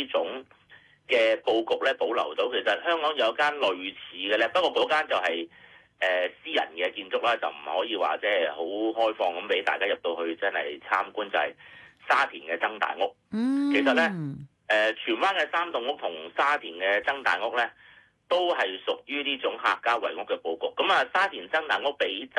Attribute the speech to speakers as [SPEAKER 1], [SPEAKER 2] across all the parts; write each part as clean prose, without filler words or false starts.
[SPEAKER 1] 種嘅佈局咧保留到。其實香港有間類似嘅咧，不過嗰間就係私人嘅建築啦，就唔可以話即係好開放咁俾大家入到去真係參觀，就係沙田嘅曾大屋。其實咧荃灣嘅3棟屋同沙田嘅曾大屋咧，都係屬於呢種客家圍屋嘅佈局。咁啊，沙田曾大屋比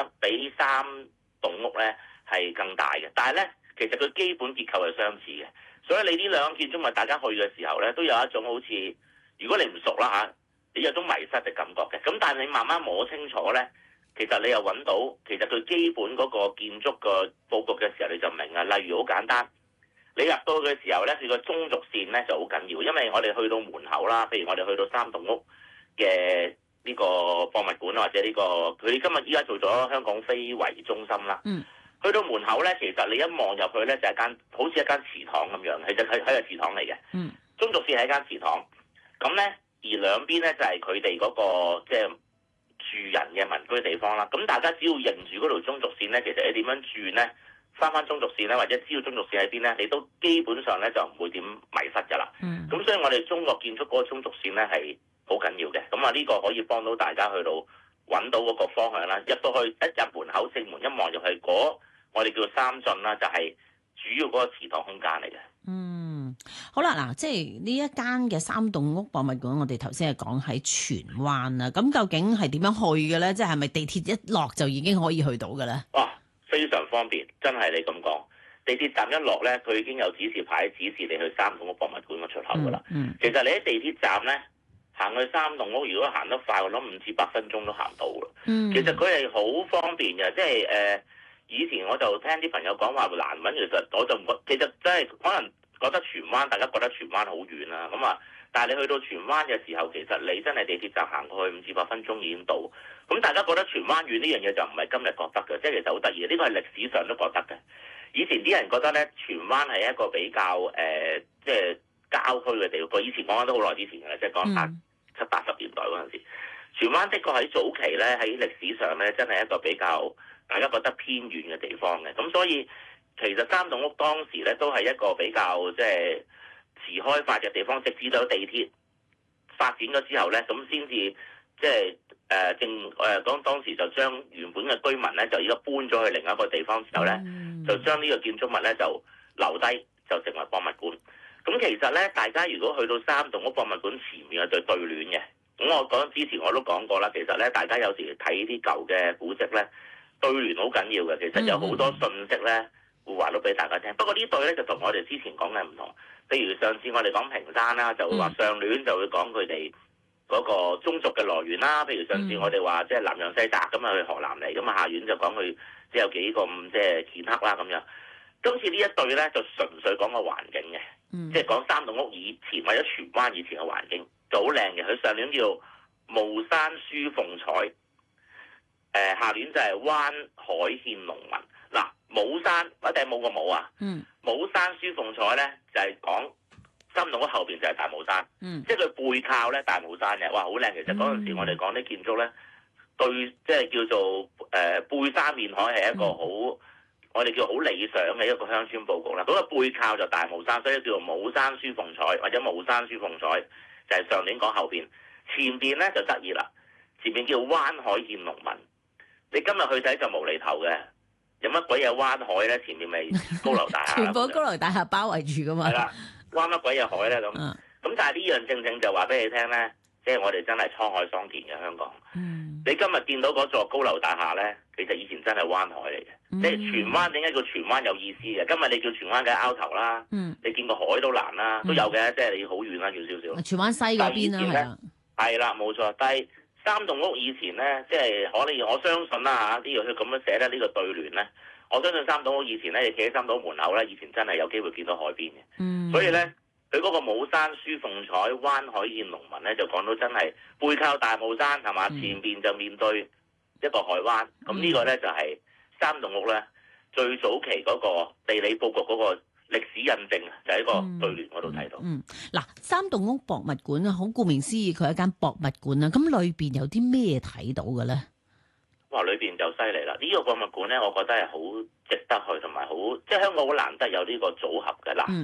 [SPEAKER 1] 3棟屋咧係更大嘅，但係咧其實佢基本結構係相似嘅，所以你呢兩個建築物大家去嘅時候咧，都有一種好似如果你唔熟啦嚇，你有種迷失嘅感覺嘅。咁但係你慢慢摸清楚咧，其實你又揾到其實佢基本嗰個建築個佈局嘅時候，你就明啊。例如好簡單。你入到去嘅時候咧，佢個中軸線咧就好緊要，因為我哋去到門口啦，譬如我哋去到3棟屋嘅呢個博物館或者呢個佢今日依家做咗香港非遺中心啦。去到門口咧，其實你一望入去咧就係好似一間祠堂咁樣，其實係個祠堂嚟嘅。中軸線係一間祠堂，咁咧而兩邊咧就係佢哋嗰個即係住人嘅民居地方啦。咁大家只要認住嗰條中軸線咧，其實你點樣轉咧？翻中軸線咧，或者知道中軸線喺邊咧，你都基本上咧就唔會點迷失㗎啦。咁所以我哋中國建築嗰個中軸線咧係好緊要嘅。咁啊呢個可以幫到大家去到揾到嗰個方向啦。入到去一入門口正門一望入去我哋叫三進啦，就係主要嗰個祠堂空間嚟嘅。
[SPEAKER 2] 好啦，嗱，即係呢一間嘅3棟屋博物館，我哋頭先係講喺荃灣啦。咁究竟係點樣去嘅咧？即係咪地鐵一落就已經可以去到嘅咧？
[SPEAKER 1] 非常方便，真係你咁講。地鐵站一落咧，佢已經有指示牌指示你去3棟屋博物館嘅出口㗎啦。其實你喺地鐵站咧行去3棟屋，如果行得快，我諗5至8分鐘都行到啦。其實佢係好方便嘅，即係以前我就聽啲朋友講話難揾，其實我就唔覺，其實真係可能覺得荃灣，大家覺得荃灣好遠啦。咁啊，但係你去到荃灣嘅時候，其實你真係地鐵站行過去5至8分鐘已經到。咁大家覺得荃灣遠呢樣嘢就唔係今日覺得嘅，即係其實好得意。呢個係歷史上都覺得嘅。以前啲人覺得咧，荃灣係一個比較即係郊區嘅地方。以前講緊都好耐之前嘅，即係講7、80年代嗰陣時，荃灣的確喺早期咧喺歷史上咧真係一個比較大家覺得偏遠嘅地方嘅。咁所以其實3棟屋當時咧都係一個比較即係遲開發嘅地方，直至到地鐵發展咗之後咧，咁先至即係。當時就將原本嘅居民咧，就而家搬咗去另一個地方之後咧，就將呢個建築物咧就留低，就成為博物館。咁其實咧，大家如果去到3棟屋博物館前面係對聯嘅，咁我講之前我都講過啦。其實咧，大家有時睇啲舊嘅古蹟咧，對聯好緊要嘅。其實有好多信息咧會話到俾大家聽。不過呢對咧就同我哋之前講嘅唔同。譬如上次我哋講屏山啦，就會話上聯就會講佢哋嗰個宗族嘅來源啦，譬如上次我哋話即係南洋西澤咁啊去河南嚟，咁啊下院就講佢即係有幾個即係劍客啦咁樣。今次呢一對咧就純粹講個環境嘅，即係講3棟屋以前或者荃灣以前嘅環境就好靚嘅。佢上聯叫巫山書鳳彩，下聯就係灣海獻農民。嗱，武山一定冇個武啊，武山書鳳彩咧就係講。3棟屋後邊就係大帽山，即係佢背靠咧大帽山嘅，哇好靚！其實嗰陣時我哋講啲建築咧，對即係叫做背山面海係一個好，我哋叫好理想嘅一個鄉村佈局啦。嗰個背靠就大帽山，所以叫做武山書鳳彩或者武山書鳳彩，就係上年講後邊，前邊咧就得意啦，前邊叫灣海獻農民。你今日去睇就無厘頭嘅，有乜鬼嘢灣海咧？前面咪高樓大廈，
[SPEAKER 2] 全部高樓大廈包圍住噶嘛。
[SPEAKER 1] 灣乜鬼嘢海咧咁？咁但係呢樣正正就話俾你聽咧，即係我哋真係滄海桑田嘅香港。你今日見到嗰座高樓大廈咧，其實以前真係灣海嚟嘅。即係荃灣點解叫荃灣有意思嘅？今日你叫荃灣嘅拗頭啦，你見個海都難啦，都有嘅，即係你好遠啦，叫少少。
[SPEAKER 2] 荃灣西嗰邊啦，
[SPEAKER 1] 係啦，冇錯。但係3棟屋以前咧，即係可能我相信啦嚇，呢個佢咁樣寫咧，呢個對聯咧。我相信3棟屋以前咧，你企喺3棟屋門口咧，以前真係有機會見到海邊嘅。所以咧，佢嗰個武山書鳳彩、灣海獻農民咧，就講到真係背靠大帽山係嘛，前邊就面對一個海灣。咁呢個咧就係3棟屋咧最早期嗰個地理佈局嗰個歷史印證，就喺個對聯嗰度睇到。
[SPEAKER 2] 嗱，3棟屋博物館啊，好顧名思義，佢係一間博物館啊。咁裏邊有啲咩睇到嘅咧？
[SPEAKER 1] 哇！裏邊就犀利啦！呢個博物館咧，我覺得係好值得去，同埋好即係香港好難得有呢個組合嘅。嗱，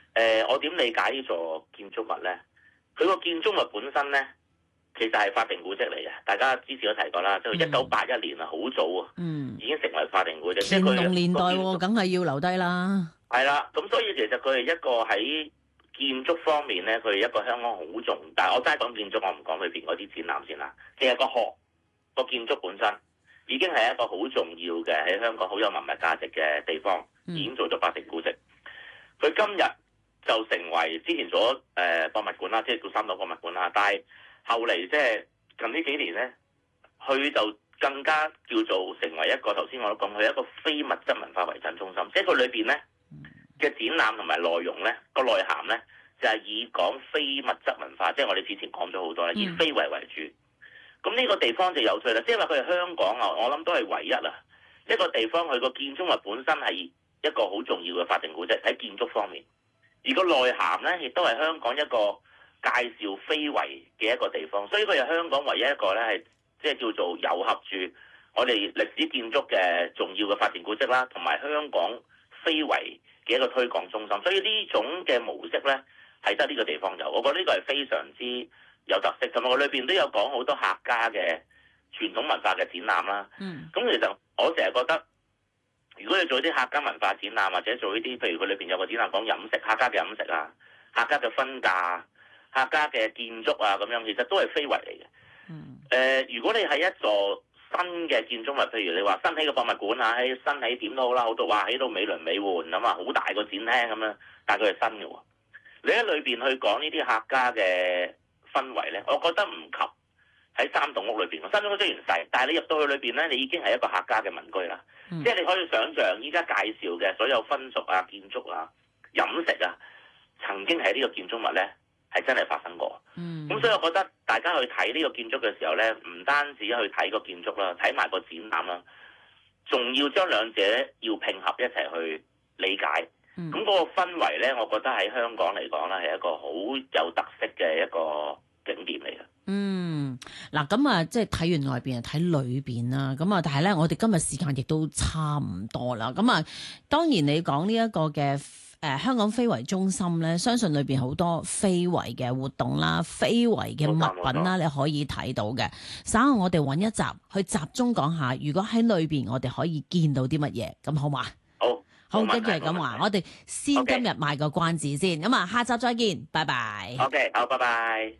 [SPEAKER 1] 我點理解呢座建築物咧？佢個建築物本身咧，其實係法定古蹟嚟嘅。大家之前都提過啦，就1981年啊，好早啊，已經成為法定古蹟。
[SPEAKER 2] 乾隆年代喎，梗係要留低啦。係
[SPEAKER 1] 啦，咁所以其實佢係一個喺建築方面咧，佢係一個香港好重。但係我齋講建築，我唔講裏邊嗰啲展覽先啦。其實個建築本身已經係一個好重要嘅喺香港好有文物價值嘅地方，已經做咗法定古蹟。佢今日就成為之前做咗博物館啦，即係叫三島博物館啦。但係後嚟即係近呢幾年咧，佢就更加叫做成為一個頭先我都講，佢係一個非物質文化遺產中心。即係佢裏邊咧嘅展覽同埋內容咧，個內涵咧就係以講非物質文化，即係我哋之前講咗好多啦，以非遺為主。咁呢個地方就有趣啦，即係話佢係香港啊，我諗都係唯一啊一個地方，佢個建築物本身係一個好重要嘅法定古蹟喺建築方面，而個內涵咧亦都係香港一個介紹非遺嘅一個地方，所以佢係香港唯一一個咧係即係叫做糅合住我哋歷史建築嘅重要嘅法定古蹟啦，同埋香港非遺嘅一個推廣中心，所以呢種嘅模式咧係得呢個地方有，我覺得呢個係非常之有特色，同埋我裏邊都有講好多客家嘅傳統文化嘅展覽啦。咁其實我成日覺得，如果你做啲客家文化展覽，或者做呢啲，譬如佢裏邊有個展覽講飲食，客家嘅飲食啊，客家嘅婚嫁、客家嘅建築啊，咁樣其實都係非遺嚟嘅。如果你係一座新嘅建築物，譬如你話新起嘅博物館啊，喺新起點都好啦，好到話起到美輪美奐咁啊，好大個展廳咁樣，但係佢係新嘅喎。你喺裏邊去講呢啲客家嘅氛圍咧，我覺得唔及喺三棟屋裏邊。三棟屋雖然細，但係你入到去裏邊咧，你已經係一個客家嘅民居啦。即係你可以想像依家介紹嘅所有風俗啊、建築啊、飲食啊，曾經喺呢個建築物咧係真係發生過。咁所以我覺得大家去睇呢個建築嘅時候咧，唔單止去睇個建築啦，睇埋個展覽啦，仲要將兩者要拼合一齊去理解。咁嗰個氛圍咧，我覺得喺香港嚟講咧，係一個好有特色嘅一個景點嚟嘅。
[SPEAKER 2] 嗱咁啊，即係睇完外邊啊，睇裏邊啦。咁啊，但係咧，我哋今日時間亦都差唔多啦。咁啊，當然你講呢一個嘅香港非遺中心咧，相信裏邊好多非遺嘅活動啦、非遺嘅物品啦，你可以睇到嘅。稍後我哋揾一集去集中講下，如果喺裏邊我哋可以見到啲乜嘢，咁好嘛？好，跟住係咁話，我哋先今日賣個關子先，咁啊，下集再見，拜拜。
[SPEAKER 1] OK， 好，拜拜。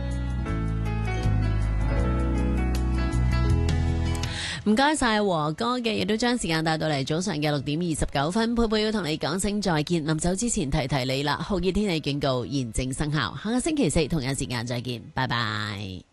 [SPEAKER 2] 唔該晒和哥嘅，亦都將時間帶到嚟早上嘅6:29，佩佩要同你講聲再見。臨走之前提提你啦，酷熱天氣警告現正生效，下個星期四同樣時間再見，拜拜。